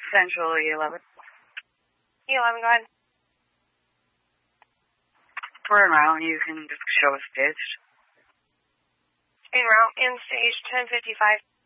Central E11. E11, go ahead. We're en route. You can just show us staged. En route in stage 1055.